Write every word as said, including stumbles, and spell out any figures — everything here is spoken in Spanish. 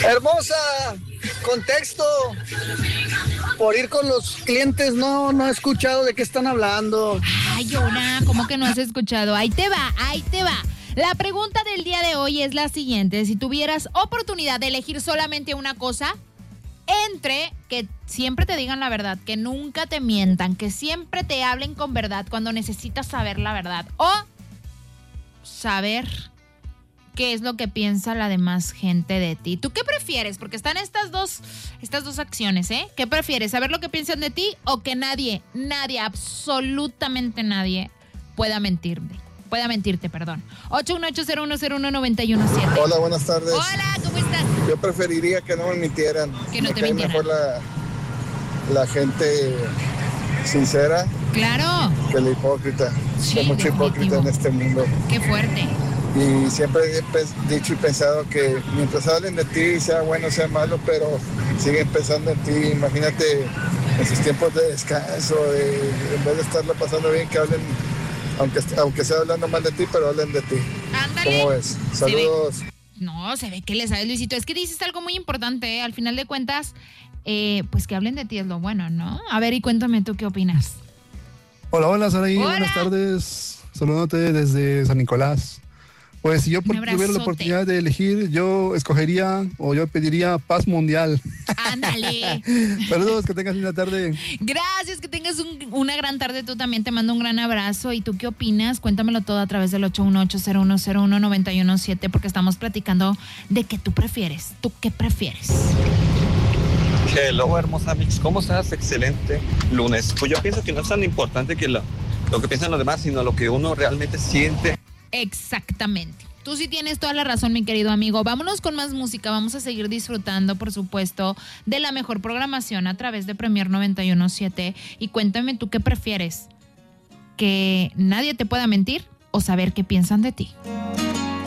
Hermosa, contexto. Por ir con los clientes, no, no he escuchado de qué están hablando. Ay, Yona, ¿cómo que no has escuchado? Ahí te va, ahí te va. La pregunta del día de hoy es la siguiente. Si tuvieras oportunidad de elegir solamente una cosa, entre que siempre te digan la verdad, que nunca te mientan, que siempre te hablen con verdad cuando necesitas saber la verdad, o saber qué es lo que piensa la demás gente de ti. ¿Tú qué prefieres? Porque están estas dos, estas dos acciones, ¿eh? ¿Qué prefieres? ¿Saber lo que piensan de ti o que nadie, nadie, absolutamente nadie pueda mentirte? Pueda mentirte, perdón. ocho uno ocho, cero uno cero uno, nueve uno siete. Hola, buenas tardes. Hola, ¿cómo estás? Yo preferiría que no me mintieran. Que no me te cae mintieran. mejor la, la gente sincera Claro. que la hipócrita. Sí, Hay mucho definitivo. hipócrita en este mundo. Qué fuerte. Y siempre he pens- dicho y pensado que mientras hablen de ti, sea bueno, sea malo, pero siguen pensando en ti. Imagínate en sus tiempos de descanso, de, en vez de estarla pasando bien, que hablen, aunque, aunque sea hablando mal de ti, pero hablen de ti. Ándale. ¿Cómo ves? Saludos. No, se ve que le sabes, Luisito. Es que dices algo muy importante, ¿eh? Al final de cuentas, eh, pues que hablen de ti es lo bueno, ¿no? A ver, y cuéntame tú qué opinas. Hola, hola, Saraí. Hola. Buenas tardes. Saludándote desde San Nicolás. Pues si yo por- Un tuviera la abrazote. oportunidad de elegir, yo escogería o yo pediría paz mundial. Ándale. Saludos, que tengas linda tarde. Gracias, que tengas un- una gran tarde. Tú también te mando un gran abrazo. ¿Y tú qué opinas? Cuéntamelo todo a través del ocho uno ocho, cero uno cero uno, nueve uno siete, porque estamos platicando de qué tú prefieres. ¿Tú qué prefieres? Hello, hermosa Mix, ¿cómo estás? Excelente lunes. Pues yo pienso que no es tan importante que lo, lo que piensan los demás, sino lo que uno realmente siente. Exactamente. Tú sí tienes toda la razón, mi querido amigo. Vámonos con más música. Vamos a seguir disfrutando, por supuesto, de la mejor programación a través de Premier noventa y uno siete. Y cuéntame tú qué prefieres. ¿Que nadie te pueda mentir o saber qué piensan de ti?